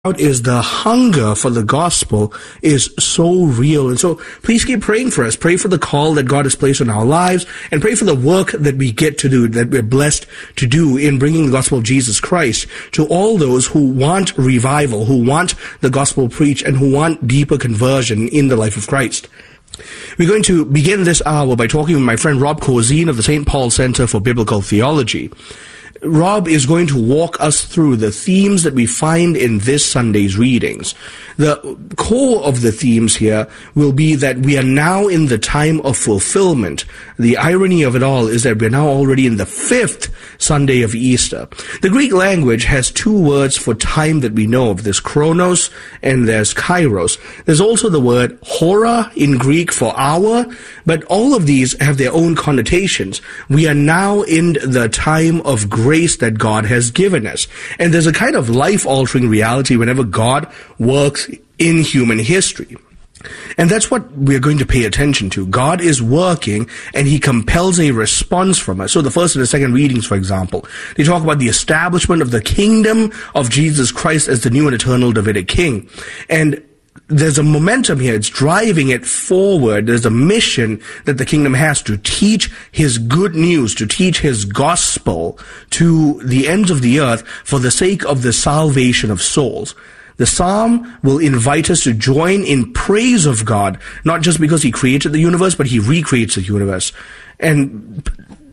is the hunger for the gospel is so real. And so please keep praying for us. Pray for the call that God has placed on our lives, and pray for the work that we get to do, that we're blessed to do in bringing the gospel of Jesus Christ to all those who want revival, who want the gospel preached, and who want deeper conversion in the life of Christ. We're going to begin this hour by talking with my friend Rob Corzine of the St. Paul Center for Biblical Theology. Rob is going to walk us through the themes that we find in this Sunday's readings. The core of the themes here will be that we are now in the time of fulfillment. The irony of it all is that we're now already in the 5th Sunday of Easter. The Greek language has two words for time that we know of. There's chronos and there's kairos. There's also the word hora in Greek for hour, but all of these have their own connotations. We are now in the time of grace that God has given us. And there's a kind of life-altering reality whenever God works in human history. And that's what we're going to pay attention to. God is working, and he compels a response from us. So the first and the second readings, for example, they talk about the establishment of the kingdom of Jesus Christ as the new and eternal Davidic king. And there's a momentum here. It's driving it forward. There's a mission that the kingdom has to teach his good news, to teach his gospel to the ends of the earth for the sake of the salvation of souls. The psalm will invite us to join in praise of God, not just because he created the universe, but he recreates the universe. And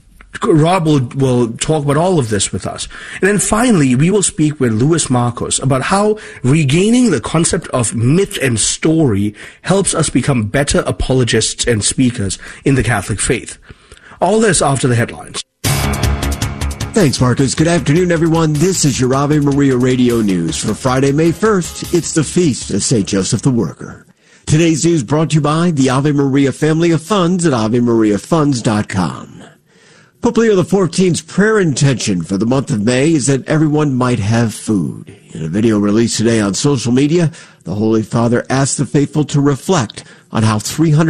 Rob will talk about all of this with us. And then finally, we will speak with Louis Markos about how regaining the concept of myth and story helps us become better apologists and speakers in the Catholic faith. All this after the headlines. Thanks, Marcus. Good afternoon, everyone. This is your Ave Maria Radio News for Friday, May 1st. It's the Feast of St. Joseph the Worker. Today's news brought to you by the Ave Maria Family of Funds at AveMariaFunds.com. Pope Leo XIV's prayer intention for the month of May is that everyone might have food. In a video released today on social media, the Holy Father asked the faithful to reflect on how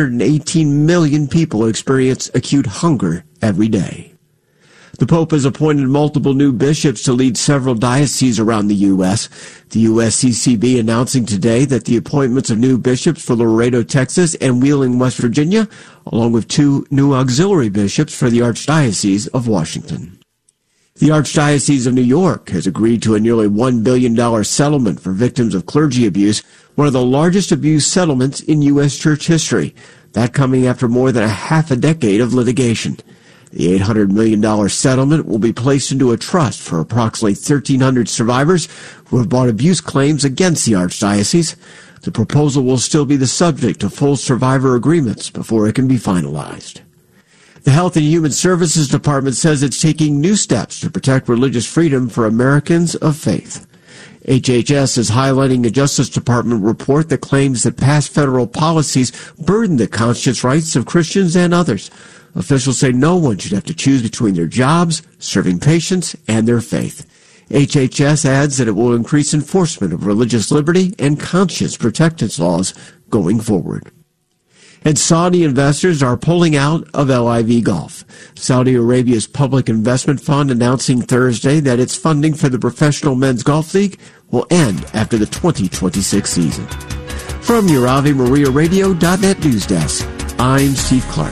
318 million people experience acute hunger every day. The Pope has appointed multiple new bishops to lead several dioceses around the U.S. The USCCB announcing today that the appointments of new bishops for Laredo, Texas and Wheeling, West Virginia, along with 2 new auxiliary bishops for the Archdiocese of Washington. The Archdiocese of New York has agreed to a nearly $1 billion settlement for victims of clergy abuse, one of the largest abuse settlements in U.S. church history, that coming after more than a half a decade of litigation. The $800 million settlement will be placed into a trust for approximately 1,300 survivors who have brought abuse claims against the Archdiocese. The proposal will still be the subject of full survivor agreements before it can be finalized. The Health and Human Services Department says it's taking new steps to protect religious freedom for Americans of faith. HHS is highlighting a Justice Department report that claims that past federal policies burden the conscience rights of Christians and others. Officials say no one should have to choose between their jobs, serving patients, and their faith. HHS adds that it will increase enforcement of religious liberty and conscience protectance laws going forward. And Saudi investors are pulling out of LIV Golf. Saudi Arabia's public investment fund announcing Thursday that its funding for the Professional Men's Golf League will end after the 2026 season. From your AveMariaRadio.net news desk, I'm Steve Clark.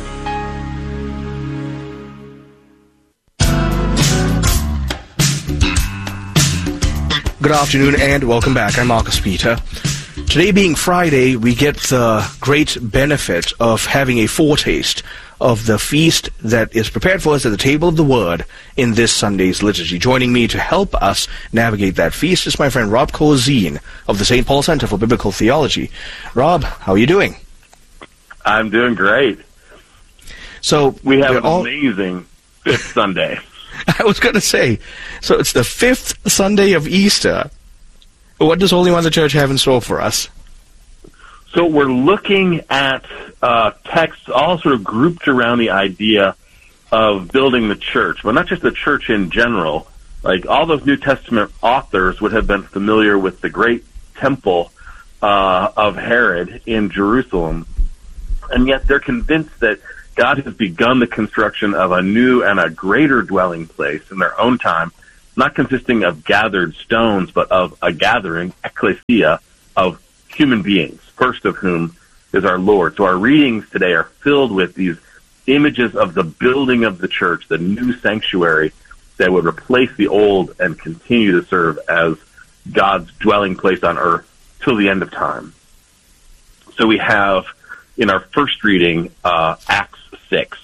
Good afternoon and welcome back. I'm Marcus Peter. Today being Friday, we get the great benefit of having a foretaste of the feast that is prepared for us at the table of the Word in this Sunday's liturgy. Joining me to help us navigate that feast is my friend Rob Corzine of the St. Paul Center for Biblical Theology. Rob, how are you doing? I'm doing great. So we have an amazing 5th Sunday. I was going to say, so it's the 5th Sunday of Easter. What does Holy Mother Church have in store for us? So we're looking at texts all sort of grouped around the idea of building the church, but not just the church in general. Like all those New Testament authors would have been familiar with the great temple of Herod in Jerusalem, and yet they're convinced that God has begun the construction of a new and a greater dwelling place in their own time not consisting of gathered stones, but of a gathering, ecclesia, of human beings, first of whom is our Lord. So our readings today are filled with these images of the building of the church, the new sanctuary that would replace the old and continue to serve as God's dwelling place on earth till the end of time. So we have, in our first reading, Acts 6,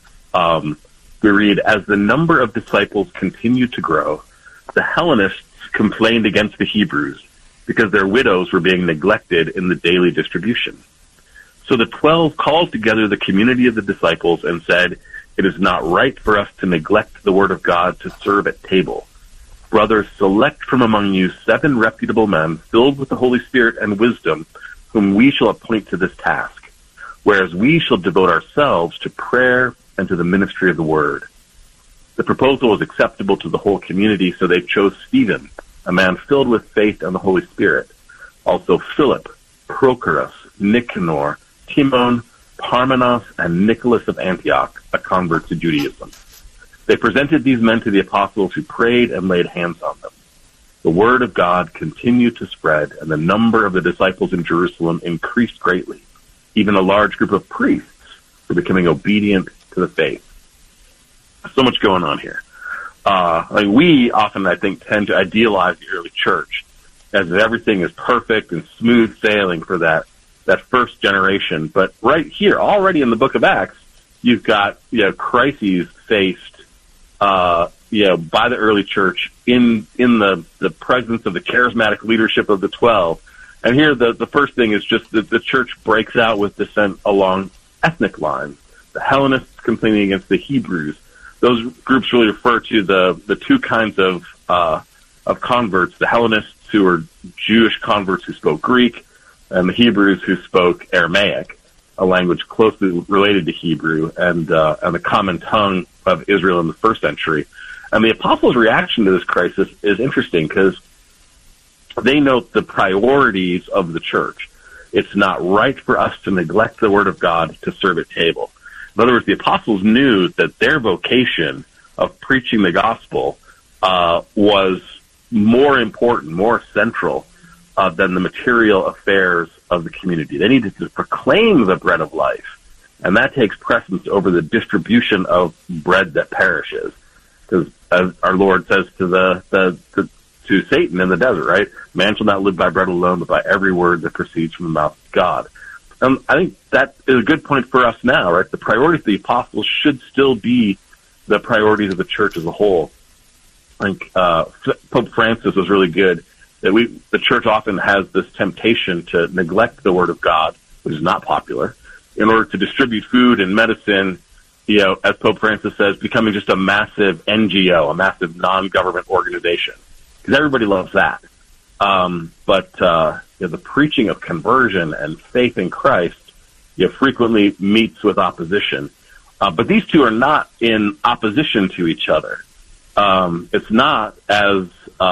we read, as the number of disciples continued to grow, the Hellenists complained against the Hebrews because their widows were being neglected in the daily distribution. So the 12 called together the community of the disciples and said, it is not right for us to neglect the word of God to serve at table. Brothers, select from among you 7 reputable men filled with the Holy Spirit and wisdom, whom we shall appoint to this task, whereas we shall devote ourselves to prayer and to the ministry of the word. The proposal was acceptable to the whole community, so they chose Stephen, a man filled with faith and the Holy Spirit, also Philip, Prochorus, Nicanor, Timon, Parmenas, and Nicholas of Antioch, a convert to Judaism. They presented these men to the apostles, who prayed and laid hands on them. The word of God continued to spread, and the number of the disciples in Jerusalem increased greatly. Even a large group of priests were becoming obedient to the faith. So much going on here. We often, I think, tend to idealize the early church as if everything is perfect and smooth sailing for that first generation. But right here, already in the book of Acts, you've got crises faced by the early church in the presence of the charismatic leadership of the 12. And here the first thing is just that the church breaks out with dissent along ethnic lines. The Hellenists complaining against the Hebrews. Those groups really refer to the two kinds of converts: the Hellenists, who were Jewish converts who spoke Greek, and the Hebrews who spoke Aramaic, a language closely related to Hebrew and the common tongue of Israel in the first century. And the apostles' reaction to this crisis is interesting because they note the priorities of the church. It's not right for us to neglect the word of God to serve at table. In other words, the apostles knew that their vocation of preaching the gospel was more important, more central than the material affairs of the community. They needed to proclaim the bread of life, and that takes precedence over the distribution of bread that perishes. Because as our Lord says to Satan in the desert, right? Man shall not live by bread alone, but by every word that proceeds from the mouth of God. I think that is a good point for us now, right? The priorities of the apostles should still be the priorities of the church as a whole. I think Pope Francis was really good. That the church often has this temptation to neglect the word of God, which is not popular, in order to distribute food and medicine, as Pope Francis says, becoming just a massive NGO, a massive non-government organization. Because everybody loves that. But the preaching of conversion and faith in Christ frequently meets with opposition. But these two are not in opposition to each other. It's not as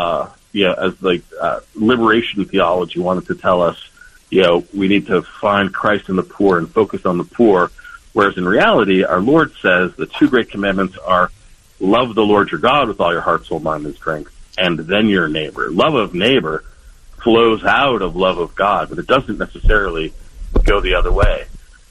liberation theology wanted to tell us, we need to find Christ in the poor and focus on the poor. Whereas in reality, our Lord says the two great commandments are love the Lord your God with all your heart, soul, mind, and strength, and then your neighbor. Love of neighbor flows out of love of God, but it doesn't necessarily go the other way.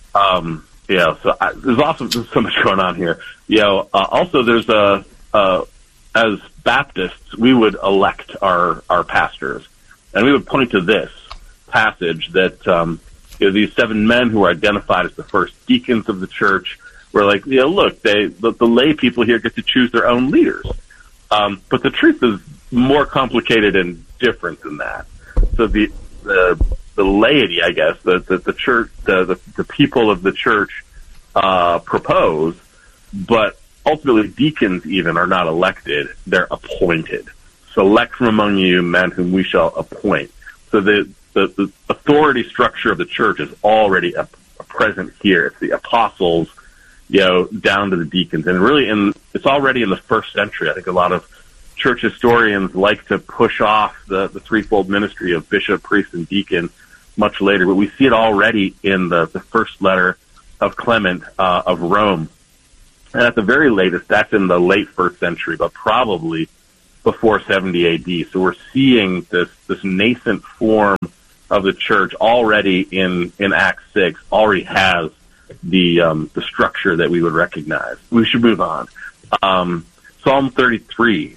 There's so much going on here. Also there's as Baptists, we would elect our pastors, and we would point to this passage that these 7 men who are identified as the first deacons of the church were like, look, the lay people here get to choose their own leaders. But the truth is more complicated and different than that. So the laity, I guess, the church, the people of the church propose, but ultimately deacons even are not elected; they're appointed. Select from among you men whom we shall appoint. So the authority structure of the church is already present here. It's the apostles, down to the deacons, and really it's already in the first century. I think a lot of church historians like to push off the threefold ministry of bishop, priest, and deacon much later, but we see it already in the first letter of Clement of Rome. And at the very latest, that's in the late first century, but probably before 70 AD. So we're seeing this nascent form of the church already in Acts 6 already has the structure that we would recognize. We should move on. Psalm 33,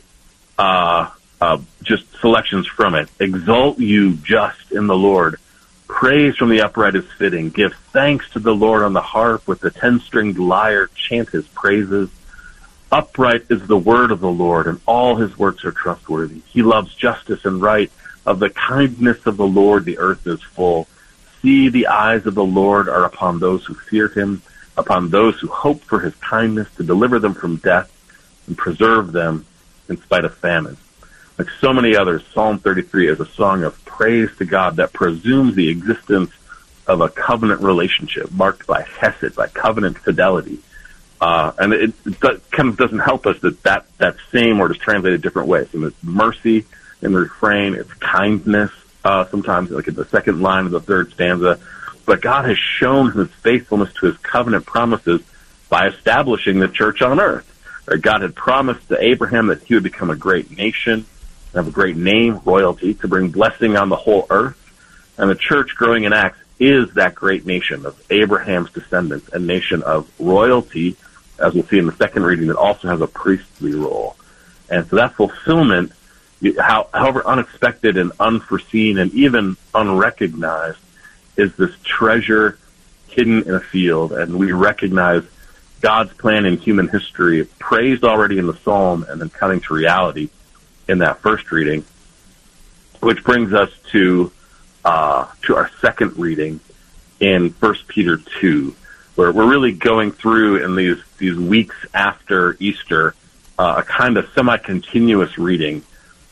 just selections from it. Exalt you just in the Lord. Praise from the upright is fitting. Give thanks to the Lord on the harp. With the 10-stringed lyre, chant his praises. Upright is the word of the Lord, and all his works are trustworthy. He loves justice and right. Of the kindness of the Lord, the earth is full. See, the eyes of the Lord are upon those who fear him, upon those who hope for his kindness, to deliver them from death and preserve them in spite of famine. Like so many others, Psalm 33 is a song of praise to God that presumes the existence of a covenant relationship marked by hesed, by covenant fidelity. And it kind of doesn't help us that same word is translated different ways. And it's mercy in the refrain, it's kindness, sometimes like in the second line of the third stanza. But God has shown his faithfulness to his covenant promises by establishing the church on earth. God had promised to Abraham that he would become a great nation, have a great name, royalty, to bring blessing on the whole earth. And the church growing in Acts is that great nation of Abraham's descendants, a nation of royalty, as we'll see in the second reading, that also has a priestly role. And so that fulfillment, however unexpected and unforeseen and even unrecognized, is this treasure hidden in a field. And we recognize God's plan in human history, praised already in the Psalm and then coming to reality in that first reading, which brings us to our second reading in 1 Peter 2, where we're really going through in these weeks after Easter a kind of semi-continuous reading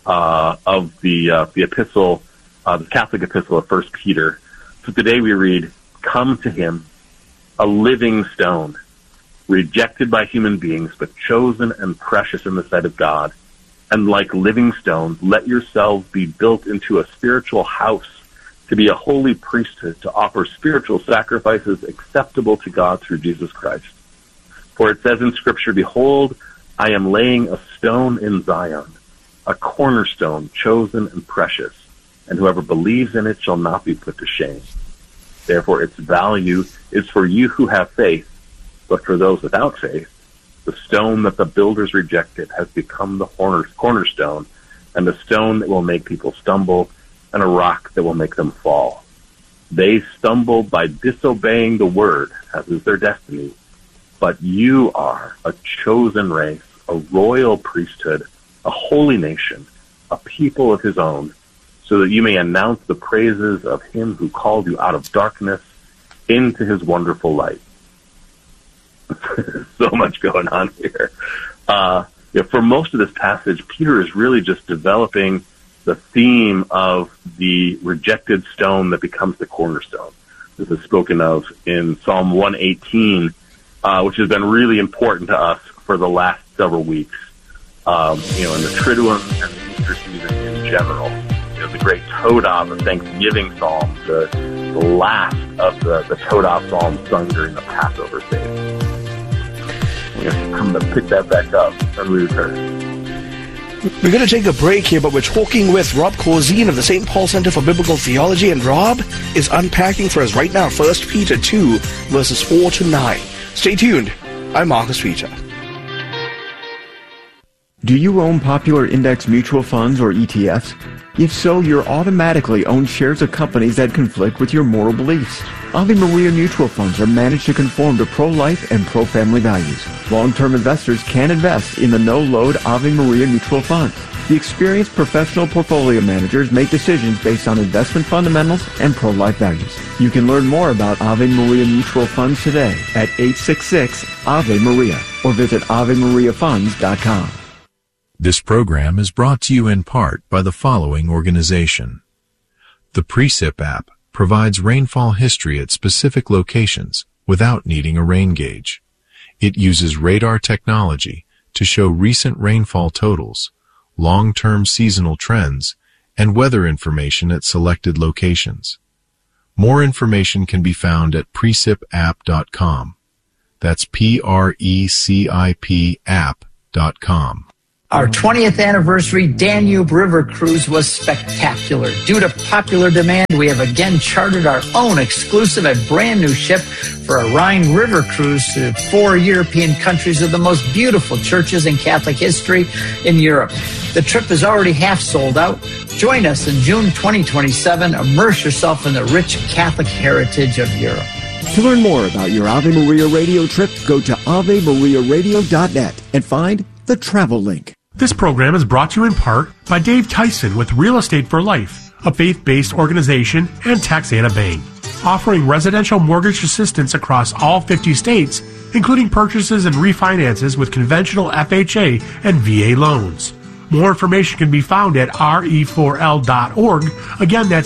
of the epistle, the Catholic epistle of 1 Peter. So today we read, "Come to him, a living stone, rejected by human beings, but chosen and precious in the sight of God. And like living stones, let yourselves be built into a spiritual house, to be a holy priesthood, to offer spiritual sacrifices acceptable to God through Jesus Christ. For it says in Scripture, Behold, I am laying a stone in Zion, a cornerstone, chosen and precious, and whoever believes in it shall not be put to shame. Therefore its value is for you who have faith, but for those without faith, the stone that the builders rejected has become the cornerstone, and the stone that will make people stumble, and a rock that will make them fall. They stumble by disobeying the word, as is their destiny. But you are a chosen race, a royal priesthood, a holy nation, a people of his own, so that you may announce the praises of him who called you out of darkness into his wonderful light." So much going on here. For most of this passage, Peter is really just developing the theme of the rejected stone that becomes the cornerstone. This is spoken of in Psalm 118, which has been really important to us for the last several weeks. In the Triduum and the Easter season in general. The great Todah, the Thanksgiving Psalm, the last of the Todah Psalms sung during the Passover phase. I'm going to pick that back up when we return. We're going to take a break here, but we're talking with Rob Corzine of the St. Paul Center for Biblical Theology, and Rob is unpacking for us right now 1 Peter 2, verses 4 to 9. Stay tuned. I'm Marcus Peter. Do you own popular index mutual funds or ETFs? If so, you're automatically own shares of companies that conflict with your moral beliefs. Ave Maria mutual funds are managed to conform to pro-life and pro-family values. Long-term investors can invest in the no-load Ave Maria mutual funds. The experienced professional portfolio managers make decisions based on investment fundamentals and pro-life values. You can learn more about Ave Maria mutual funds today at 866-AVE-MARIA or visit AveMariaFunds.com. This program is brought to you in part by the following organization. The Precip app provides rainfall history at specific locations without needing a rain gauge. It uses radar technology to show recent rainfall totals, long-term seasonal trends, and weather information at selected locations. More information can be found at precipapp.com. That's PRECIP app.com. Our 20th anniversary Danube River cruise was spectacular. Due to popular demand, we have again chartered our own exclusive and brand new ship for a Rhine River cruise to 4 European countries with the most beautiful churches in Catholic history in Europe. The trip is already half sold out. Join us in June 2027. Immerse yourself in the rich Catholic heritage of Europe. To learn more about your Ave Maria radio trip, go to AveMariaRadio.net and find the travel link. This program is brought to you in part by Dave Tyson with Real Estate for Life, a faith-based organization, and Taxana Bank, offering residential mortgage assistance across all 50 states, including purchases and refinances with conventional FHA and VA loans. More information can be found at re4l.org. Again, that's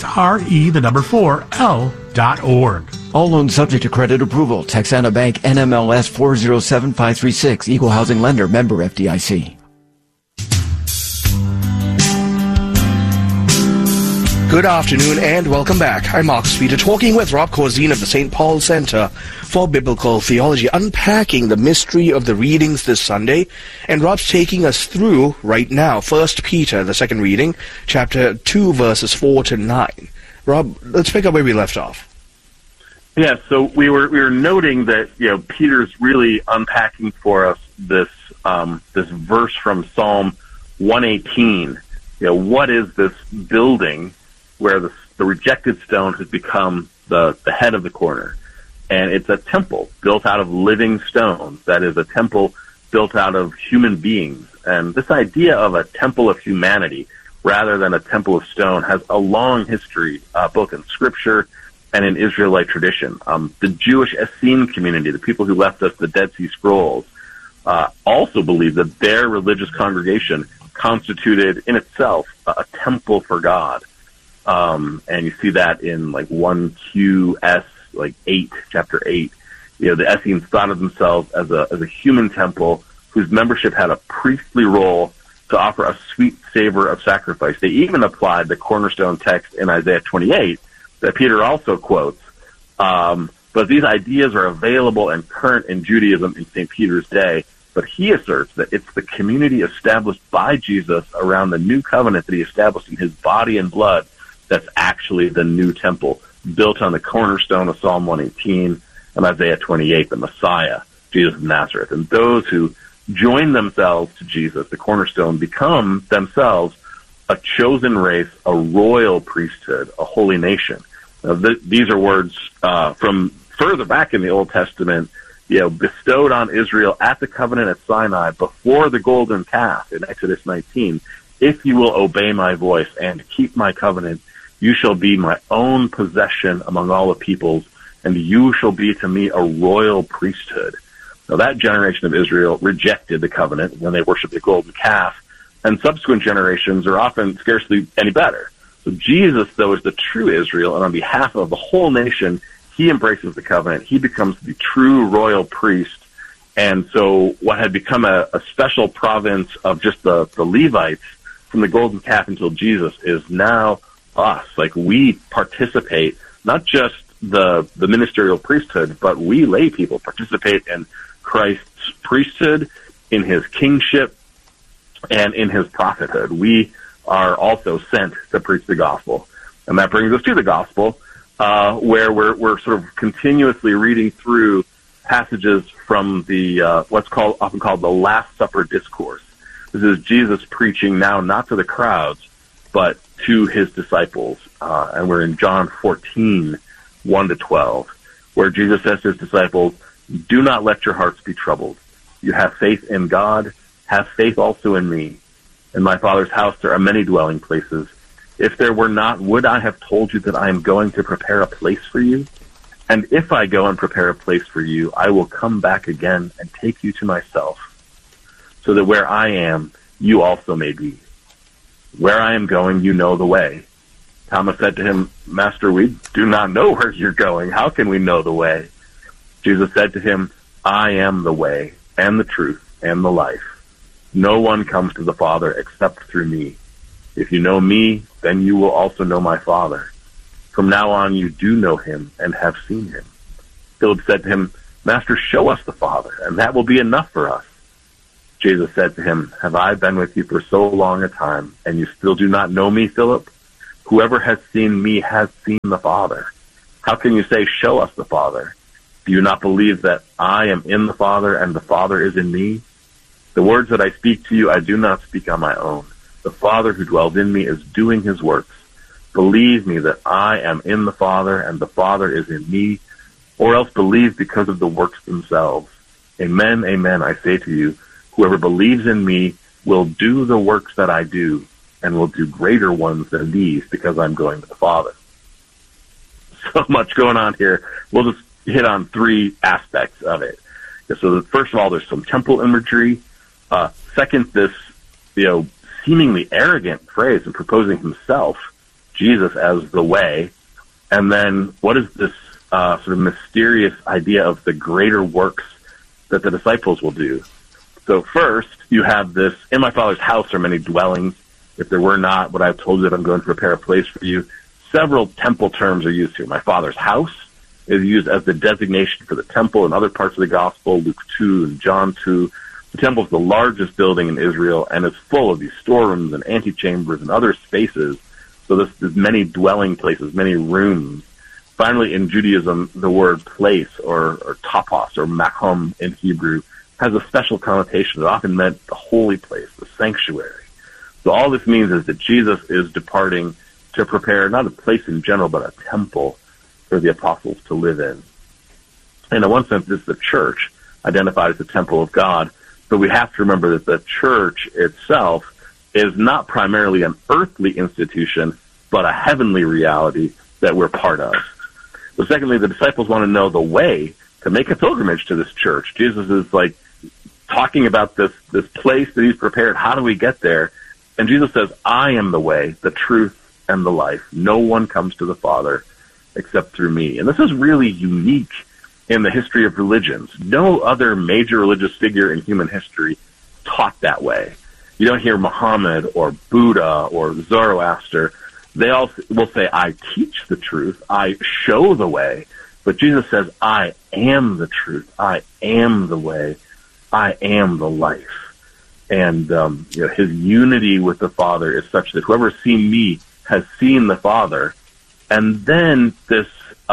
re4l.org. All loans subject to credit approval. Texana Bank, NMLS 407536, Equal Housing Lender, member FDIC. Good afternoon and welcome back. I'm Mark Speeder, talking with Rob Corzine of the St. Paul Center for Biblical Theology, unpacking the mystery of the readings this Sunday. And Rob's taking us through right now 1 Peter, the second reading, chapter 2, verses 4 to 9. Rob, let's pick up where we left off. Yeah, so we were noting that Peter's really unpacking for us this this verse from Psalm 118. What is this building where the rejected stone has become the head of the corner? And it's a temple built out of living stones. That is, a temple built out of human beings. And this idea of a temple of humanity rather than a temple of stone has a long history, both in Scripture and in Israelite tradition. The Jewish Essene community, the people who left us the Dead Sea Scrolls, also believed that their religious congregation constituted in itself a temple for God. And you see that in 1QS 8, chapter 8. The Essenes thought of themselves as a human temple whose membership had a priestly role to offer a sweet savor of sacrifice. They even applied the cornerstone text in Isaiah 28 that Peter also quotes. But these ideas are available and current in Judaism in St. Peter's day. But he asserts that it's the community established by Jesus around the new covenant that he established in his body and blood that's actually the new temple, built on the cornerstone of Psalm 118 and Isaiah 28, the Messiah, Jesus of Nazareth. And those who join themselves to Jesus, the cornerstone, become themselves a chosen race, a royal priesthood, a holy nation. These are words from further back in the Old Testament, bestowed on Israel at the covenant at Sinai before the golden calf in Exodus 19. If you will obey my voice and keep my covenant, you shall be my own possession among all the peoples, and you shall be to me a royal priesthood. Now, that generation of Israel rejected the covenant when they worshiped the golden calf, and subsequent generations are often scarcely any better. So Jesus, though, is the true Israel, and on behalf of the whole nation, he embraces the covenant. He becomes the true royal priest. And so what had become a special province of just the Levites from the golden calf until Jesus is now us. We participate, not just the ministerial priesthood, but we lay people participate in Christ's priesthood, in his kingship, and in his prophethood. We are also sent to preach the gospel. And that brings us to the gospel, where we're sort of continuously reading through passages from the what's often called the Last Supper discourse. This is Jesus preaching now not to the crowds, but to his disciples. And we're in John 14, 1 to 12, where Jesus says to his disciples, "Do not let your hearts be troubled. You have faith in God, have faith also in me. In my Father's house there are many dwelling places. If there were not, would I have told you that I am going to prepare a place for you? And if I go and prepare a place for you, I will come back again and take you to myself, so that where I am, you also may be. Where I am going, you know the way." Thomas said to him, "Master, we do not know where you're going. How can we know the way?" Jesus said to him, "I am the way and the truth and the life. No one comes to the Father except through me. If you know me, then you will also know my Father. From now on you do know him and have seen him." Philip said to him, "Master, show us the Father, and that will be enough for us." Jesus said to him, "Have I been with you for so long a time, and you still do not know me, Philip? Whoever has seen me has seen the Father. How can you say, 'Show us the Father'? Do you not believe that I am in the Father and the Father is in me? The words that I speak to you, I do not speak on my own. The Father who dwells in me is doing his works. Believe me that I am in the Father and the Father is in me, or else believe because of the works themselves. Amen, amen, I say to you, whoever believes in me will do the works that I do, and will do greater ones than these, because I'm going to the Father." So much going on here. We'll just hit on three aspects of it. So first of all, there's some temple imagery. Second, this seemingly arrogant phrase of proposing himself, Jesus, as the way. And then what is this sort of mysterious idea of the greater works that the disciples will do? So first, you have this, "In my Father's house are many dwellings. If there were not, what I have told you that I'm going to prepare a place for you." Several temple terms are used here. My Father's house is used as the designation for the temple in other parts of the gospel, Luke 2 and John 2. The temple is the largest building in Israel and is full of these storerooms and antechambers and other spaces. So there's many dwelling places, many rooms. Finally, in Judaism, the word place or topos or makom in Hebrew has a special connotation. It often meant the holy place, the sanctuary. So all this means is that Jesus is departing to prepare not a place in general, but a temple for the apostles to live in. And in one sense, this is the church, identified as the temple of God. But we have to remember that the church itself is not primarily an earthly institution, but a heavenly reality that we're part of. But secondly, the disciples want to know the way to make a pilgrimage to this church. Jesus is like talking about this place that he's prepared. How do we get there? And Jesus says, "I am the way, the truth, and the life. No one comes to the Father except through me." And this is really unique in the history of religions. No other major religious figure in human history taught that way. You don't hear Muhammad or Buddha or Zoroaster. They all will say, "I teach the truth, I show the way." But Jesus says, "I am the truth, I am the way, I am the life." And his unity with the Father is such that whoever has seen me has seen the Father. And then this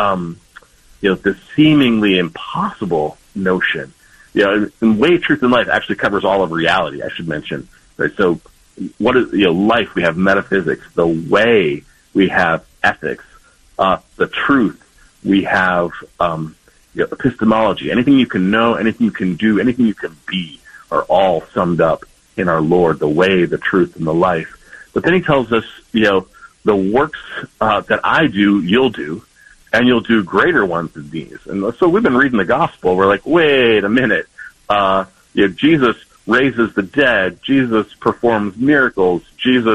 this seemingly impossible notion. In way, truth, and life actually covers all of reality, I should mention. Right? So what is life? We have metaphysics. The way, we have ethics. The truth, we have epistemology. Anything you can know, anything you can do, anything you can be are all summed up in our Lord, the way, the truth, and the life. But then he tells us, the works that I do, you'll do, and you'll do greater ones than these. And so we've been reading the gospel. We're like, wait a minute. Jesus raises the dead. Jesus performs miracles. Jesus,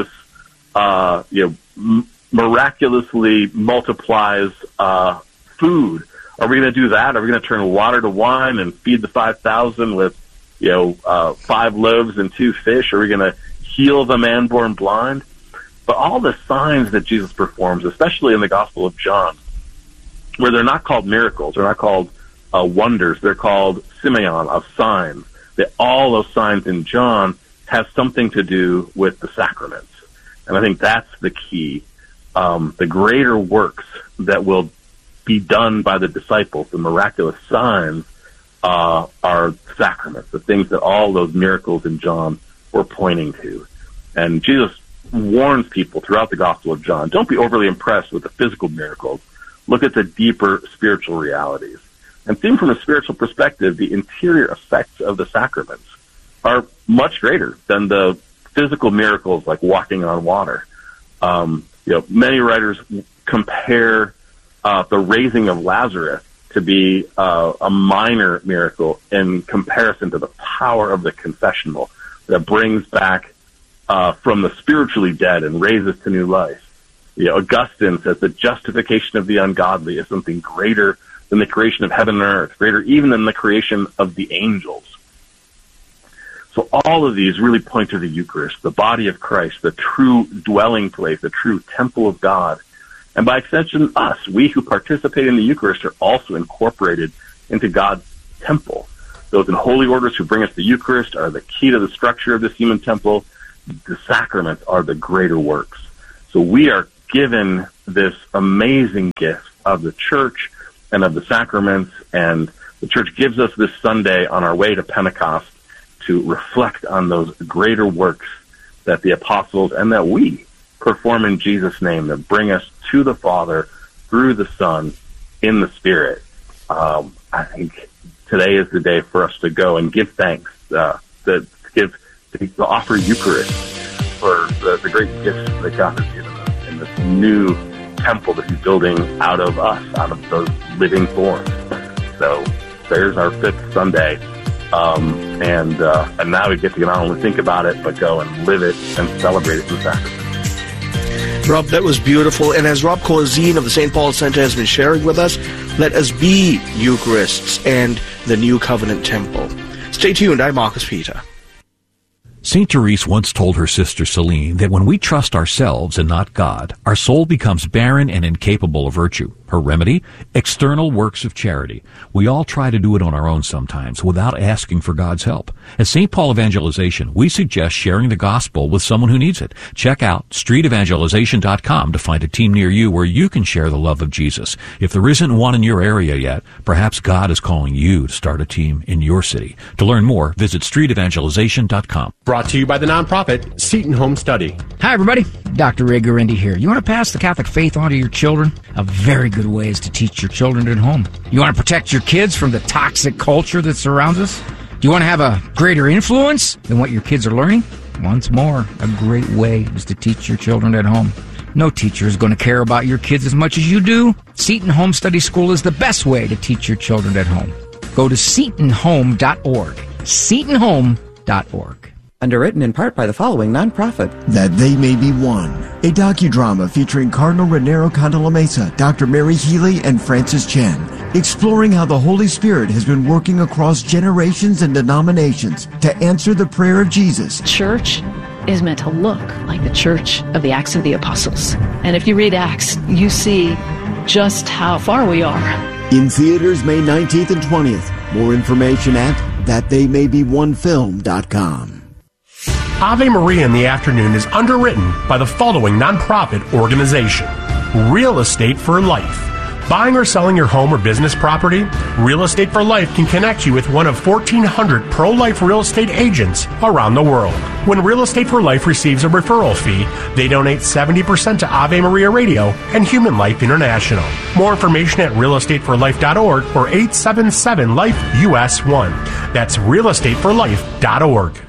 miraculously multiplies food. Are we going to do that? Are we going to turn water to wine and feed the 5,000 with, 5 loaves and 2 fish? Are we going to heal the man born blind? But all the signs that Jesus performs, especially in the Gospel of John, where they're not called miracles, they're not called wonders, they're called simeon, of signs. That all those signs in John have something to do with the sacraments. And I think that's the key. The greater works that will be done by the disciples, the miraculous signs, are sacraments, the things that all those miracles in John were pointing to. And Jesus warns people throughout the Gospel of John, don't be overly impressed with the physical miracles. Look at the deeper spiritual realities. And seen from a spiritual perspective, the interior effects of the sacraments are much greater than the physical miracles like walking on water. Many writers compare the raising of Lazarus to be a minor miracle in comparison to the power of the confessional that brings back from the spiritually dead and raises to new life. Augustine says the justification of the ungodly is something greater than the creation of heaven and earth, greater even than the creation of the angels. So all of these really point to the Eucharist, the body of Christ, the true dwelling place, the true temple of God. And by extension, us, we who participate in the Eucharist, are also incorporated into God's temple. Those in holy orders who bring us the Eucharist are the key to the structure of this human temple. The sacraments are the greater works. So we are given this amazing gift of the church and of the sacraments, and the church gives us this Sunday on our way to Pentecost to reflect on those greater works that the apostles and that we perform in Jesus' name, that bring us to the Father through the Son in the Spirit. I think today is the day for us to go and give thanks, to offer Eucharist for the great gifts that God has given us in this new temple that He's building out of us, out of those living forms. So there's our fifth Sunday, and now we get to not only think about it, but go and live it and celebrate it in the sacrament. Rob, that was beautiful. And as Rob Corzine of the St. Paul Center has been sharing with us, let us be Eucharists and the New Covenant Temple. Stay tuned. I'm Marcus Peter. St. Therese once told her sister Celine that when we trust ourselves and not God, our soul becomes barren and incapable of virtue. Her remedy? External works of charity. We all try to do it on our own sometimes without asking for God's help. At St. Paul Evangelization, we suggest sharing the gospel with someone who needs it. Check out streetevangelization.com to find a team near you where you can share the love of Jesus. If there isn't one in your area yet, perhaps God is calling you to start a team in your city. To learn more, visit streetevangelization.com. Brought to you by the nonprofit Seton Home Study. Hi, everybody. Dr. Ray Guarendi here. You want to pass the Catholic faith on to your children? A very good way is to teach your children at home. You want to protect your kids from the toxic culture that surrounds us? Do you want to have a greater influence than what your kids are learning? Once more, a great way is to teach your children at home. No teacher is going to care about your kids as much as you do. Seton Home Study School is the best way to teach your children at home. Go to setonhome.org. setonhome.org. Underwritten in part by the following nonprofit. That They May Be One, a docudrama featuring Cardinal Raniero Candelamesa, Dr. Mary Healy, and Francis Chan, exploring how the Holy Spirit has been working across generations and denominations to answer the prayer of Jesus. Church is meant to look like the church of the Acts of the Apostles. And if you read Acts, you see just how far we are. In theaters May 19th and 20th. More information at thattheymay-be-one-film.com. Ave Maria in the Afternoon is underwritten by the following nonprofit organization: Real Estate for Life. Buying or selling your home or business property? Real Estate for Life can connect you with one of 1,400 pro-life real estate agents around the world. When Real Estate for Life receives a referral fee, they donate 70% to Ave Maria Radio and Human Life International. More information at realestateforlife.org or 877-LIFE-US1. That's realestateforlife.org.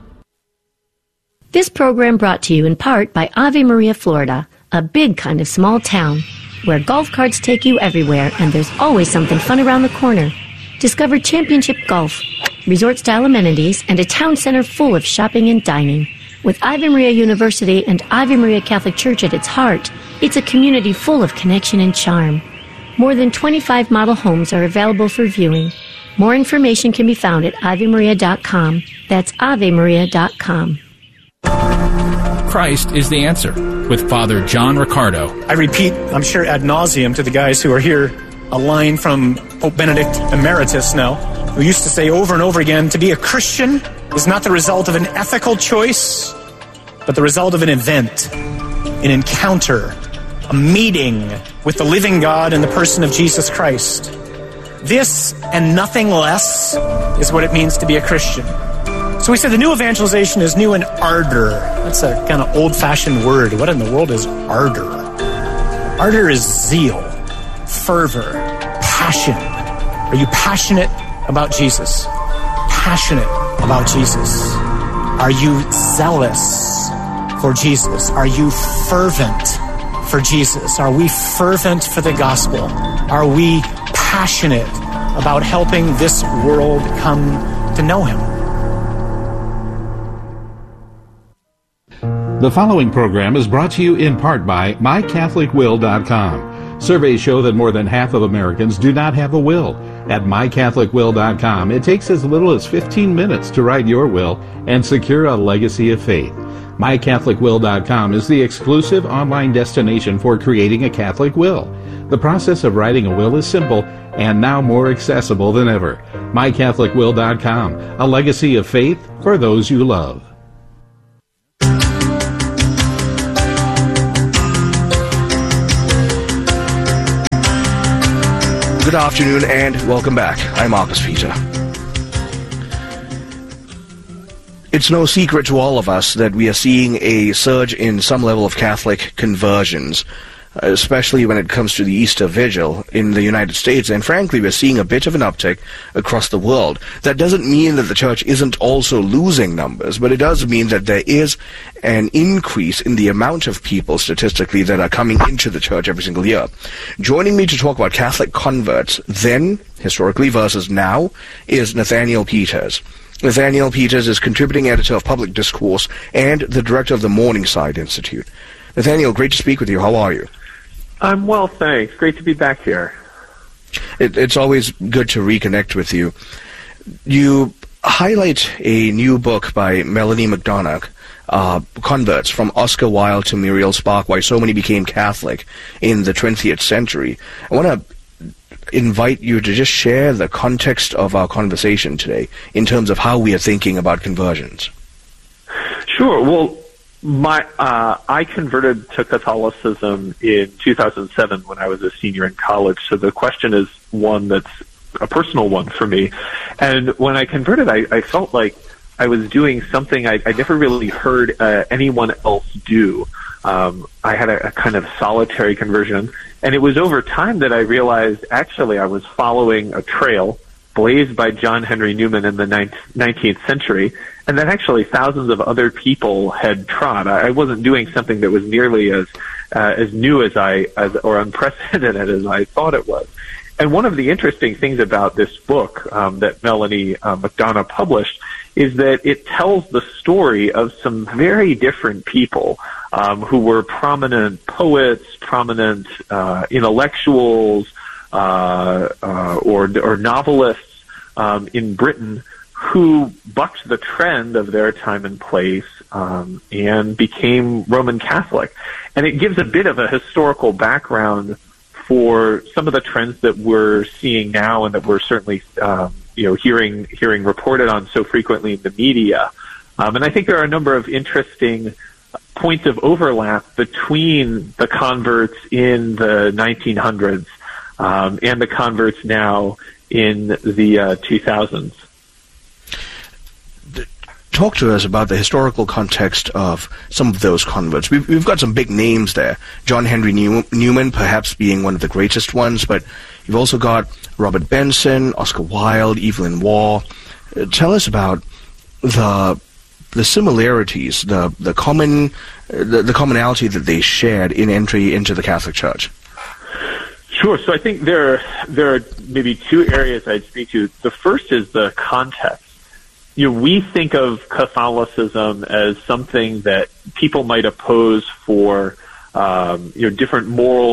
This program brought to you in part by Ave Maria, Florida, a big kind of small town where golf carts take you everywhere and there's always something fun around the corner. Discover championship golf, resort-style amenities, and a town center full of shopping and dining. With Ave Maria University and Ave Maria Catholic Church at its heart, it's a community full of connection and charm. More than 25 model homes are available for viewing. More information can be found at avemaria.com. That's avemaria.com. Christ is the answer, with Father John Riccardo. I repeat, I'm sure ad nauseum to the guys who are here, a line from Pope Benedict Emeritus now, who used to say over and over again, to be a Christian is not the result of an ethical choice, but the result of an event, an encounter, a meeting with the living God in the person of Jesus Christ. This and nothing less is what it means to be a Christian. So we said the new evangelization is new in ardor. That's a kind of old-fashioned word. What in the world is ardor? Ardor is zeal, fervor, passion. Are you passionate about Jesus? Passionate about Jesus. Are you zealous for Jesus? Are you fervent for Jesus? Are we fervent for the gospel? Are we passionate about helping this world come to know Him? The following program is brought to you in part by MyCatholicWill.com. Surveys show that more than half of Americans do not have a will. At MyCatholicWill.com, it takes as little as 15 minutes to write your will and secure a legacy of faith. MyCatholicWill.com is the exclusive online destination for creating a Catholic will. The process of writing a will is simple and now more accessible than ever. MyCatholicWill.com, a legacy of faith for those you love. Good afternoon and welcome back. I'm Marcus Peter. It's no secret to all of us that we are seeing a surge in some level of Catholic conversions, especially when it comes to the Easter Vigil in the United States, and frankly, we're seeing a bit of an uptick across the world. That doesn't mean that the church isn't also losing numbers, but it does mean that there is an increase in the amount of people, statistically, that are coming into the church every single year. Joining me to talk about Catholic converts, then, historically versus now, is Nathaniel Peters. Nathaniel Peters is contributing editor of Public Discourse and the director of the Morningside Institute. Nathaniel, great to speak with you. How are you? I'm well, thanks. Great to be back here. It's always good to reconnect with you. You highlight a new book by Melanie McDonagh, Converts, From Oscar Wilde to Muriel Spark, Why So Many Became Catholic in the 20th Century. I want to invite you to just share the context of our conversation today in terms of how we are thinking about conversions. Sure. Well, I converted to Catholicism in 2007 when I was a senior in college, so the question is one that's a personal one for me. And when I converted, I felt like I was doing something I never really heard anyone else do. I had a kind of solitary conversion, and it was over time that I realized actually I was following a trail blazed by John Henry Newman in the 19th century, and that actually thousands of other people had trod. I wasn't doing something that was nearly as new or unprecedented as I thought it was. And one of the interesting things about this book that Melanie McDonagh published is that it tells the story of some very different people who were prominent poets, prominent intellectuals, or novelists in Britain who bucked the trend of their time and place and became Roman Catholic. And it gives a bit of a historical background for some of the trends that we're seeing now and that we're certainly hearing reported on so frequently in the media. And I think there are a number of interesting points of overlap between the converts in the 1900s and the converts now in the 2000s. Talk to us about the historical context of some of those converts. We've got some big names there. John Henry Newman perhaps being one of the greatest ones, but you've also got Robert Benson, Oscar Wilde, Evelyn Waugh. Tell us about the similarities, the commonality that they shared in entry into the Catholic Church. Sure. So I think there are maybe two areas I'd speak to. The first is the context. We think of Catholicism as something that people might oppose for different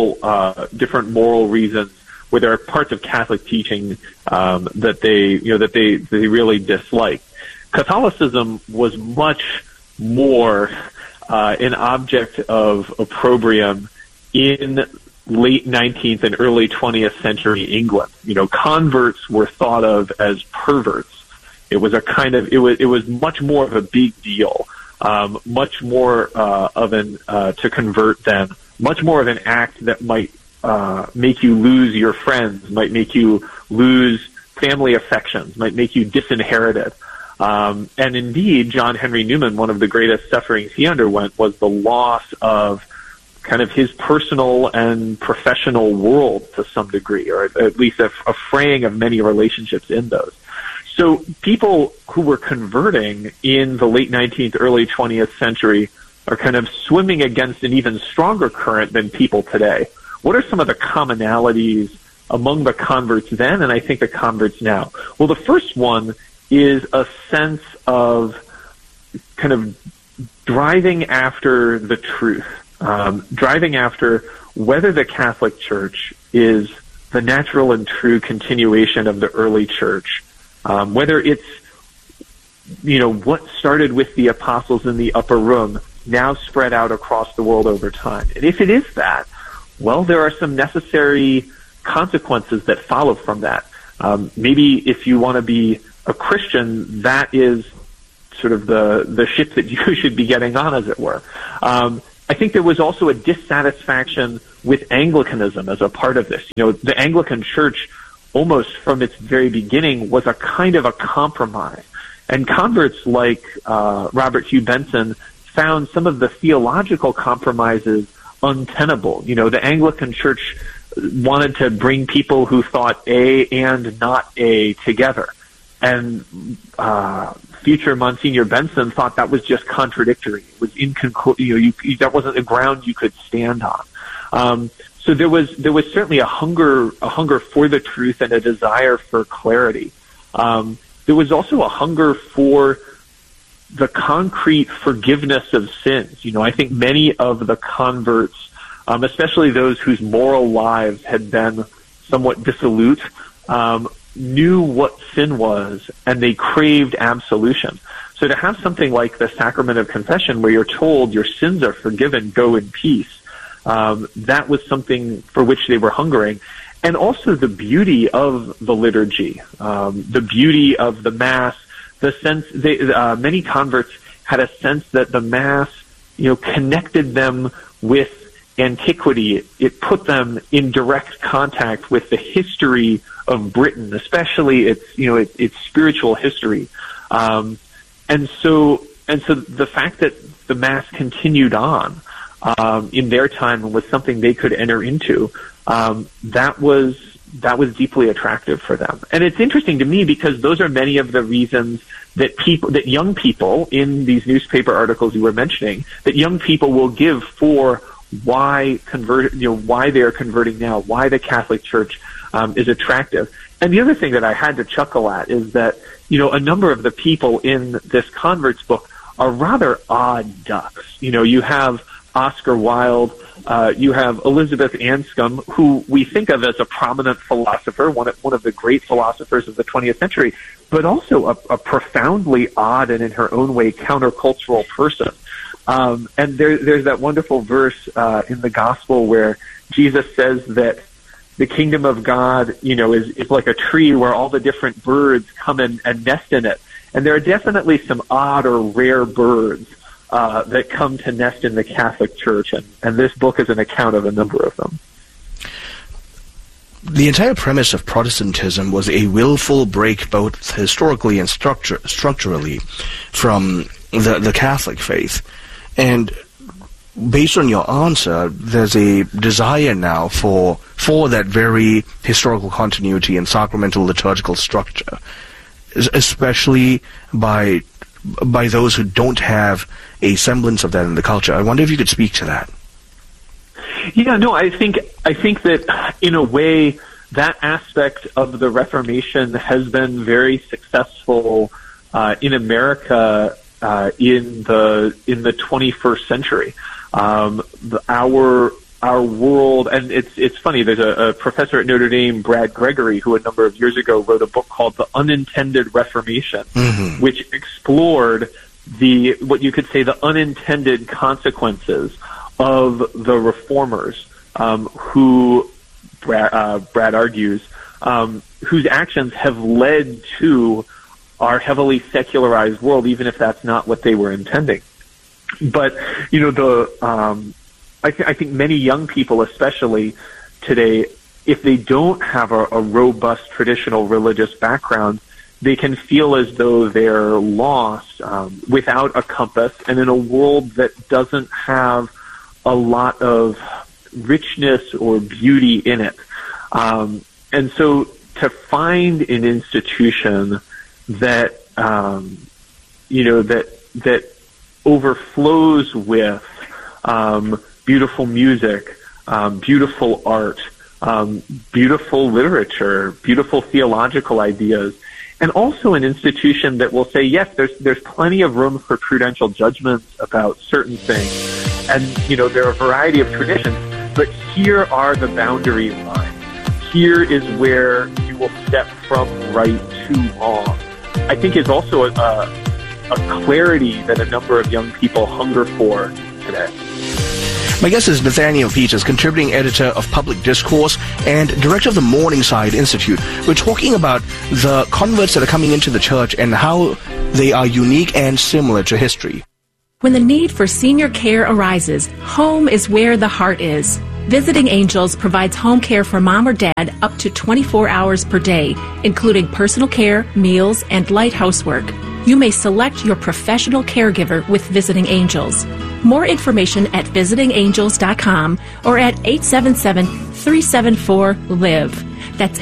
moral reasons, where there are parts of Catholic teaching that they really dislike. Catholicism was much more an object of opprobrium in late 19th and early 20th century England. Converts were thought of as perverts. It was it was much more of a big deal, much more to convert than much more of an act that might make you lose your friends, might make you lose family affections, might make you disinherited. And indeed, John Henry Newman, one of the greatest sufferings he underwent was the loss of kind of his personal and professional world to some degree, or at least a fraying of many relationships in those. So people who were converting in the late 19th, early 20th century are kind of swimming against an even stronger current than people today. What are some of the commonalities among the converts then and I think the converts now? Well, the first one is a sense of kind of driving after the truth, driving after whether the Catholic Church is the natural and true continuation of the early church, whether it's, what started with the apostles in the upper room now spread out across the world over time? And if it is that, well, there are some necessary consequences that follow from that. Maybe if you want to be a Christian, that is sort of the ship that you should be getting on, as it were. I think there was also a dissatisfaction with Anglicanism as a part of this. The Anglican Church, almost from its very beginning, was a kind of a compromise. And converts like Robert Hugh Benson found some of the theological compromises untenable. The Anglican Church wanted to bring people who thought A and not A together. And future Monsignor Benson thought that was just contradictory. It was that wasn't a ground you could stand on. So there was certainly a hunger for the truth and a desire for clarity. There was also a hunger for the concrete forgiveness of sins. I think many of the converts, especially those whose moral lives had been somewhat dissolute, knew what sin was, and they craved absolution. So to have something like the sacrament of confession, where you're told your sins are forgiven, go in peace, that was something for which they were hungering. And also the beauty of the liturgy, the beauty of the Mass, the sense many converts had a sense that the Mass, connected them with antiquity. It put them in direct contact with the history of Britain, especially its spiritual history. And so the fact that the Mass continued on in their time and was something they could enter into, that was deeply attractive for them. And it's interesting to me because those are many of the reasons that young people in these newspaper articles you were mentioning, that young people will give for why they are converting now, why the Catholic Church is attractive. And the other thing that I had to chuckle at is that, a number of the people in this converts book are rather odd ducks. You have Oscar Wilde, you have Elizabeth Anscombe, who we think of as a prominent philosopher, one of the great philosophers of the 20th century, but also a profoundly odd and in her own way countercultural person. And there's that wonderful verse in the gospel where Jesus says that the kingdom of God, is like a tree where all the different birds come and nest in it. And there are definitely some odd or rare birds that come to nest in the Catholic Church, and this book is an account of a number of them. The entire premise of Protestantism was a willful break, both historically and structurally, from the Catholic faith. And based on your answer, there's a desire now for that very historical continuity and sacramental liturgical structure, especially by those who don't have a semblance of that in the culture. I wonder if you could speak to that. Yeah, no, I think that in a way that aspect of the Reformation has been very successful in America in the 21st century. Our world, and it's funny, there's a professor at Notre Dame, Brad Gregory, who a number of years ago wrote a book called The Unintended Reformation, which explored what you could say the unintended consequences of the reformers, who Brad argues, whose actions have led to our heavily secularized world, even if that's not what they were intending. But I think many young people, especially today, if they don't have a robust traditional religious background, they can feel as though they're lost without a compass and in a world that doesn't have a lot of richness or beauty in it. And so to find an institution that that overflows with beautiful music, beautiful art, beautiful literature, beautiful theological ideas, and also an institution that will say, yes, there's plenty of room for prudential judgments about certain things, and there are a variety of traditions, but here are the boundary lines. Here is where you will step from right to wrong. I think is also a clarity that a number of young people hunger for today. My guest is Nathaniel Peters, contributing editor of Public Discourse and director of the Morningside Institute. We're talking about the converts that are coming into the church and how they are unique and similar to history. When the need for senior care arises, home is where the heart is. Visiting Angels provides home care for mom or dad up to 24 hours per day, including personal care, meals, and light housework. You may select your professional caregiver with Visiting Angels. More information at visitingangels.com or at 877-374-LIVE. That's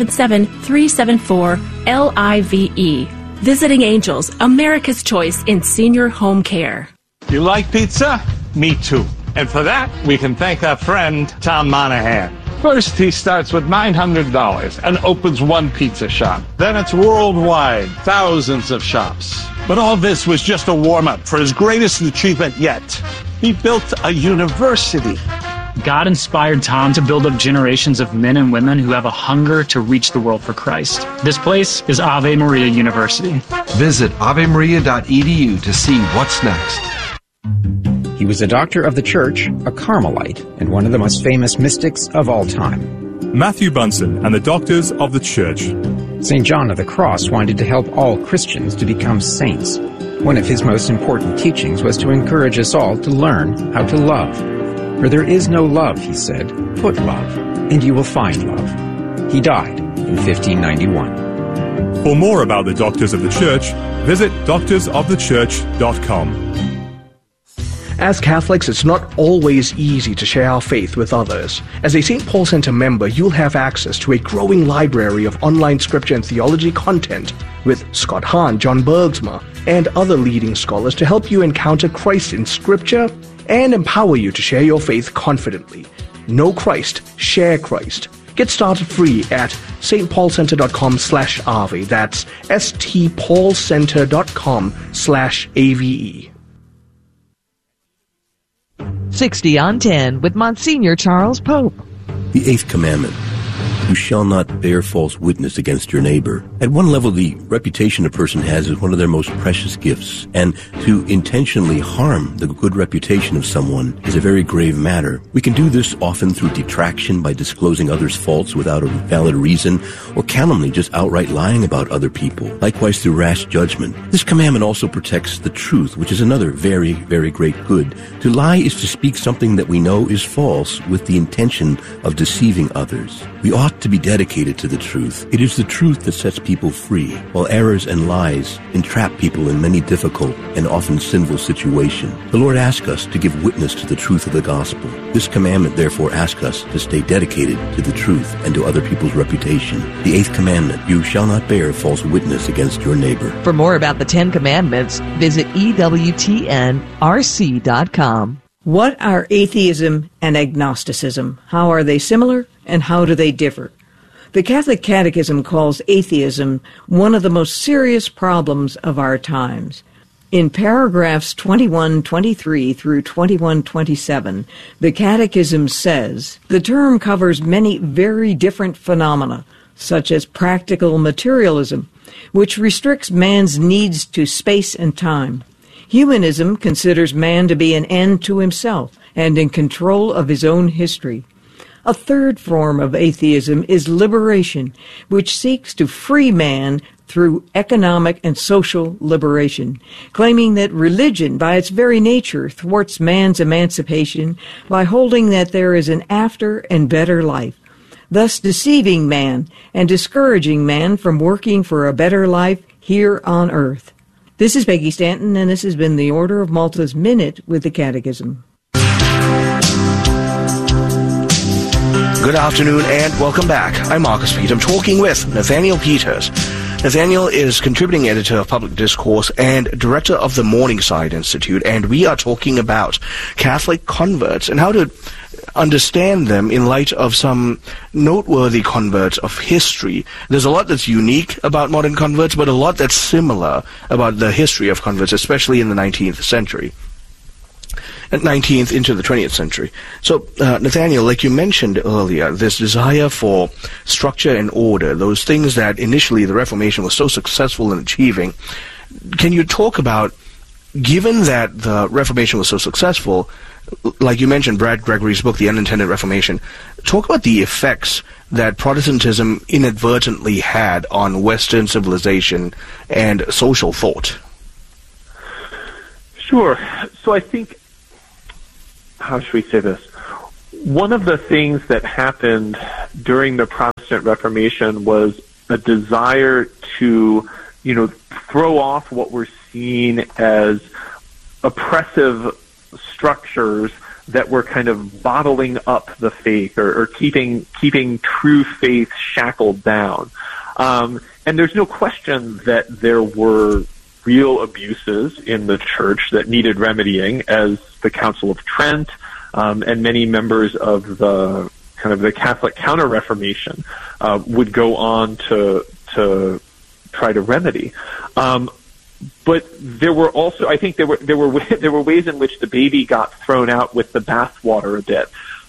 877-374-LIVE. Visiting Angels, America's choice in senior home care. You like pizza? Me too. And for that, we can thank our friend, Tom Monahan. First, he starts with $900 and opens one pizza shop. Then it's worldwide, thousands of shops. But all this was just a warm-up for his greatest achievement yet. He built a university. God inspired Tom to build up generations of men and women who have a hunger to reach the world for Christ. This place is Ave Maria University. Visit avemaria.edu to see what's next. He was a doctor of the church, a Carmelite, and one of the most famous mystics of all time. Matthew Bunson and the Doctors of the Church. St. John of the Cross wanted to help all Christians to become saints. One of his most important teachings was to encourage us all to learn how to love. For there is no love, he said, put love, and you will find love. He died in 1591. For more about the Doctors of the Church, visit doctorsofthechurch.com. As Catholics, it's not always easy to share our faith with others. As a St. Paul Center member, you'll have access to a growing library of online scripture and theology content with Scott Hahn, John Bergsma, and other leading scholars to help you encounter Christ in Scripture and empower you to share your faith confidently. Know Christ, share Christ. Get started free at stpaulcenter.com/Ave. That's stpaulcenter.com/AVE. 60 on 10 with Monsignor Charles Pope. The eighth commandment. You shall not bear false witness against your neighbor. At one level, the reputation a person has is one of their most precious gifts, and to intentionally harm the good reputation of someone is a very grave matter. We can do this often through detraction by disclosing others' faults without a valid reason, or calumny, just outright lying about other people. Likewise, through rash judgment. This commandment also protects the truth, which is another very, very great good. To lie is to speak something that we know is false with the intention of deceiving others. We ought to be dedicated to the truth. It is the truth that sets people free, while errors and lies entrap people in many difficult and often sinful situations. The Lord asks us to give witness to the truth of the gospel. This commandment therefore asks us to stay dedicated to the truth and to other people's reputation. The eighth commandment, you shall not bear false witness against your neighbor. For more about the 10 Commandments, visit EWTNRC.com. What are atheism and agnosticism? How are they similar, and how do they differ? The Catholic Catechism calls atheism one of the most serious problems of our times. In paragraphs 2123 through 2127, the Catechism says, the term covers many very different phenomena, such as practical materialism, which restricts man's needs to space and time. Humanism considers man to be an end to himself and in control of his own history. A third form of atheism is liberation, which seeks to free man through economic and social liberation, claiming that religion, by its very nature, thwarts man's emancipation by holding that there is an after and better life, thus deceiving man and discouraging man from working for a better life here on earth. This is Peggy Stanton, and this has been the Order of Malta's Minute with the Catechism. Good afternoon and welcome back. I'm Marcus Pete. I'm talking with Nathaniel Peters. Nathaniel is contributing editor of Public Discourse and director of the Morningside Institute, and we are talking about Catholic converts and how to understand them in light of some noteworthy converts of history. There's a lot that's unique about modern converts, but a lot that's similar about the history of converts, especially in the 19th century. 19th into the 20th century. So, Nathaniel, like you mentioned earlier, this desire for structure and order, those things that initially the Reformation was so successful in achieving, can you talk about, given that the Reformation was so successful, like you mentioned, Brad Gregory's book, The Unintended Reformation, talk about the effects that Protestantism inadvertently had on Western civilization and social thought. Sure. So I think, how should we say this? One of the things that happened during the Protestant Reformation was a desire to, throw off what were seen as oppressive structures that were kind of bottling up the faith or keeping true faith shackled down. And there's no question that there were real abuses in the church that needed remedying, as the Council of Trent and many members of the Catholic Counter-Reformation would go on to try to remedy. But there were also, I think, there were ways in which the baby got thrown out with the bathwater a bit,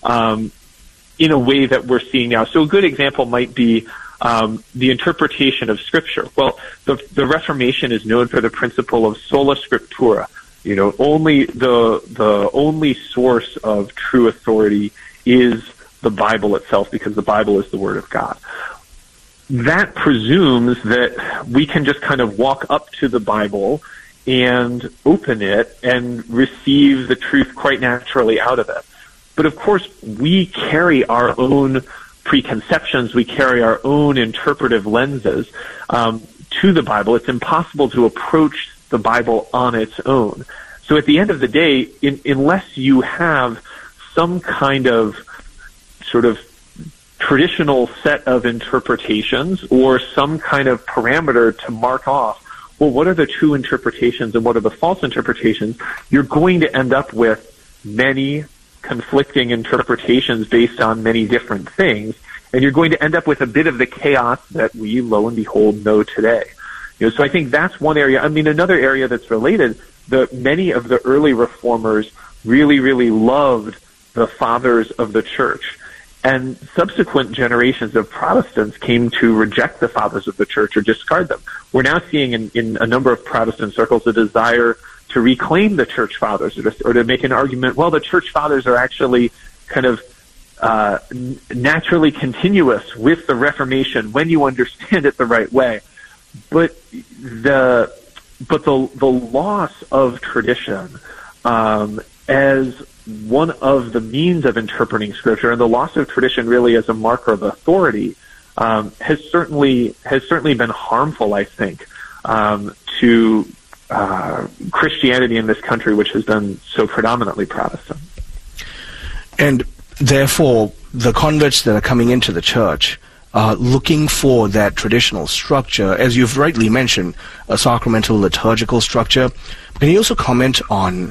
in a way that we're seeing now. So a good example might be the interpretation of Scripture. Well, the Reformation is known for the principle of sola scriptura. Only the only source of true authority is the Bible itself, because the Bible is the Word of God. That presumes that we can just kind of walk up to the Bible and open it and receive the truth quite naturally out of it. But of course, we carry our own preconceptions, we carry our own interpretive lenses to the Bible. It's impossible to approach the Bible on its own. So at the end of the day, unless you have some kind of sort of traditional set of interpretations or some kind of parameter to mark off, well, what are the true interpretations and what are the false interpretations, you're going to end up with many conflicting interpretations based on many different things, and you're going to end up with a bit of the chaos that we, lo and behold, know today. So I think that's one area. I mean, another area that's related, many of the early reformers really, really loved the fathers of the church. And subsequent generations of Protestants came to reject the fathers of the church or discard them. We're now seeing in a number of Protestant circles a desire to reclaim the church fathers or to make an argument, well, the church fathers are actually kind of naturally continuous with the Reformation when you understand it the right way. But the loss of tradition as one of the means of interpreting Scripture, and the loss of tradition really as a marker of authority, has certainly been harmful, I think, to Christianity in this country, which has been so predominantly Protestant. And therefore, the converts that are coming into the church are looking for that traditional structure, as you've rightly mentioned, a sacramental liturgical structure. Can you also comment on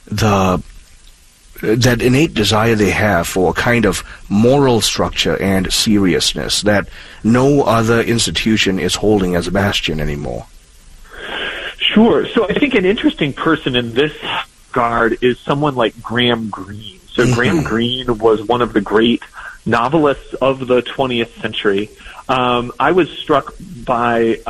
that innate desire they have for a kind of moral structure and seriousness that no other institution is holding as a bastion anymore? Sure. So I think an interesting person in this regard is someone like Graham Greene. So Graham Greene was one of the great novelists of the 20th century. I was struck by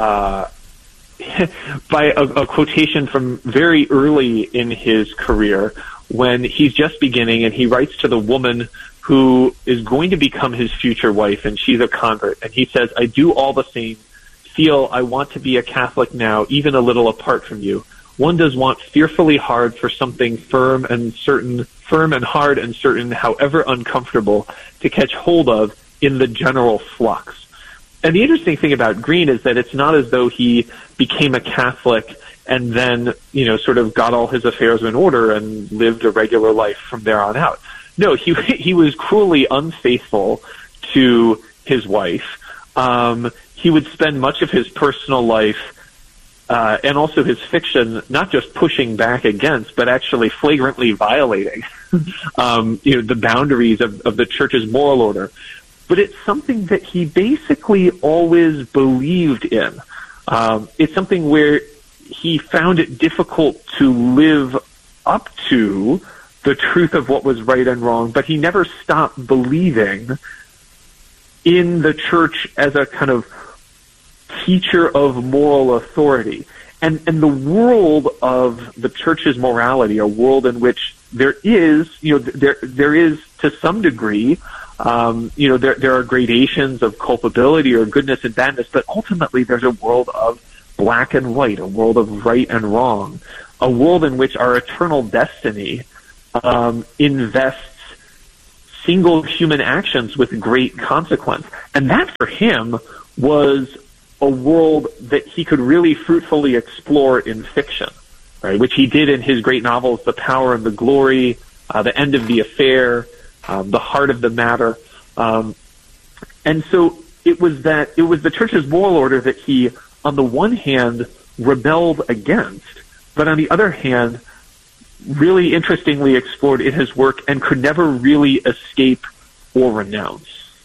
a quotation from very early in his career when he's just beginning, and he writes to the woman who is going to become his future wife, and she's a convert. And he says, "I do all the same feel I want to be a Catholic now, even a little apart from you. One does want fearfully hard for something firm and hard and certain, however uncomfortable, to catch hold of in the general flux." And the interesting thing about Greene is that it's not as though he became a Catholic and then, sort of got all his affairs in order and lived a regular life from there on out. No, he was cruelly unfaithful to his wife. He would spend much of his personal life and also his fiction not just pushing back against, but actually flagrantly violating the boundaries of the church's moral order. But it's something that he basically always believed in. It's something where he found it difficult to live up to the truth of what was right and wrong, but he never stopped believing in the church as a kind of teacher of moral authority. And the world of the church's morality, a world in which there is, there is to some degree, there are gradations of culpability or goodness and badness, but ultimately there's a world of black and white, a world of right and wrong, a world in which our eternal destiny invests single human actions with great consequence. And that for him was a world that he could really fruitfully explore in fiction, right? Which he did in his great novels, The Power and the Glory, The End of the Affair, The Heart of the Matter. And so it was the church's moral order that he, on the one hand, rebelled against, but on the other hand, really interestingly explored in his work and could never really escape or renounce.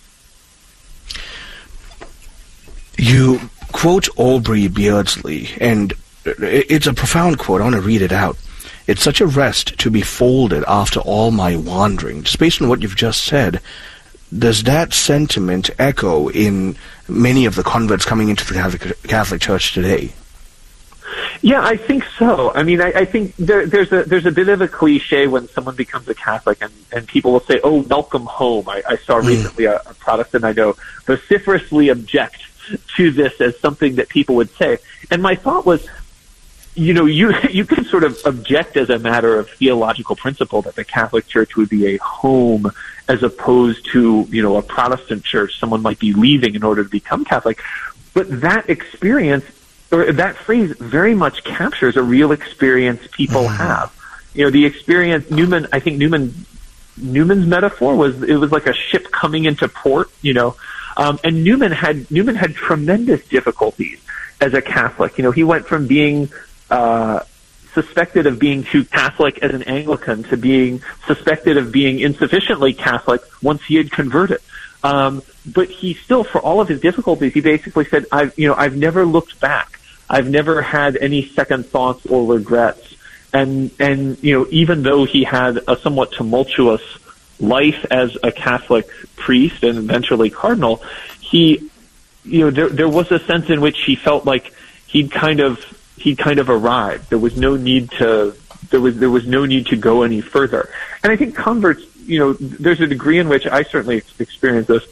You quote Aubrey Beardsley, and it's a profound quote. I want to read it out. It's such a rest to be folded after all my wandering. Just based on what you've just said, does that sentiment echo in many of the converts coming into the Catholic Church today? Yeah, I think so. I mean, I think there's a bit of a cliche when someone becomes a Catholic and people will say, "Oh, welcome home." I saw recently a Protestant I know vociferously object to this as something that people would say. And my thought was, you can sort of object as a matter of theological principle that the Catholic Church would be a home as opposed to, a Protestant church someone might be leaving in order to become Catholic. But that experience, or that phrase, very much captures a real experience people have. The experience, Newman's metaphor was like a ship coming into port, and Newman had tremendous difficulties as a Catholic. He went from being suspected of being too Catholic as an Anglican to being suspected of being insufficiently Catholic once he had converted. But he still, for all of his difficulties, he basically said, I've never looked back. I've never had any second thoughts or regrets. And even though he had a somewhat tumultuous life as a Catholic priest and eventually cardinal, there was a sense in which he felt like he'd kind of arrived. There was no need to go any further. And I think converts, there's a degree in which I certainly experience this.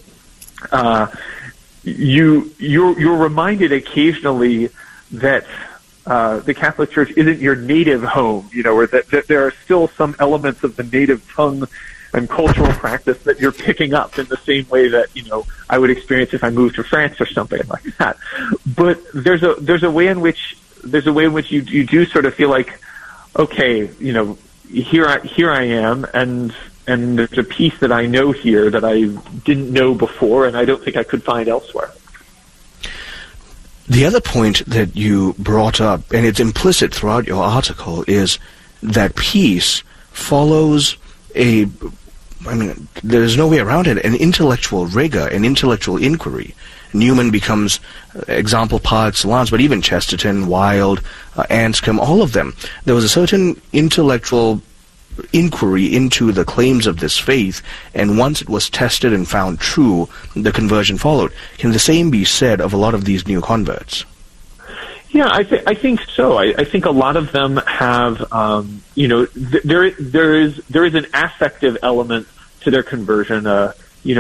You're reminded occasionally that the Catholic Church isn't your native home, or that there are still some elements of the native tongue and cultural practice that you're picking up in the same way that, I would experience if I moved to France or something like that. But there's a way in which you do sort of feel like, okay, here I am, and there's a piece that I know here that I didn't know before, and I don't think I could find elsewhere. The other point that you brought up, and it's implicit throughout your article, is that peace follows there's no way around it, an intellectual rigor, an intellectual inquiry. Newman becomes example par excellence, but even Chesterton, Wilde, Anscombe, all of them. There was a certain intellectual inquiry into the claims of this faith, and once it was tested and found true, the conversion followed. Can the same be said of a lot of these new converts? Yeah, I think so. I think a lot of them have, there is an affective element to their conversion, a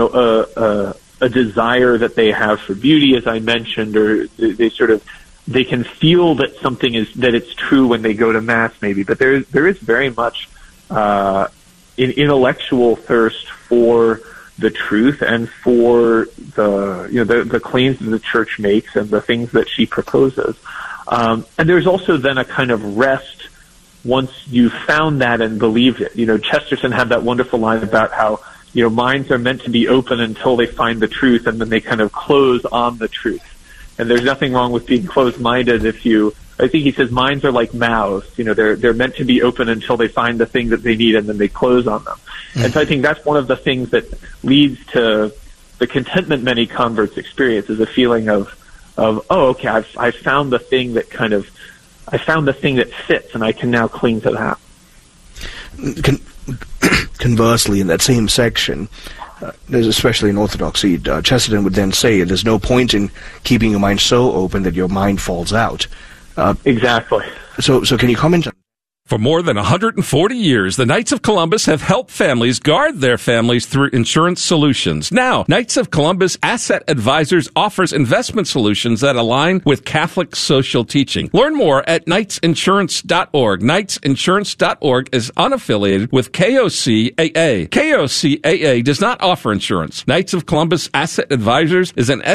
desire that they have for beauty, as I mentioned, or they can feel that something that it's true when they go to Mass, maybe. But there is very much an intellectual thirst for the truth and for the claims that the Church makes and the things that she proposes. And there's also then a kind of rest once you've found that and believed it. Chesterton had that wonderful line about how, minds are meant to be open until they find the truth, and then they kind of close on the truth. And there's nothing wrong with being closed-minded I think he says minds are like mouths. They're meant to be open until they find the thing that they need, and then they close on them. Mm-hmm. And so I think that's one of the things that leads to the contentment many converts experience, is a feeling of oh, okay, I've found the thing that I found the thing that fits, and I can now cling to that. Conversely, in that same section, especially in Orthodoxy, Chesterton would then say there's no point in keeping your mind so open that your mind falls out. Exactly. So can you comment on? For more than 140 years, the Knights of Columbus have helped families guard their families through insurance solutions. Now, Knights of Columbus Asset Advisors offers investment solutions that align with Catholic social teaching. Learn more at knightsinsurance.org. Knightsinsurance.org is unaffiliated with KOCAA. KOCAA does not offer insurance. Knights of Columbus Asset Advisors is an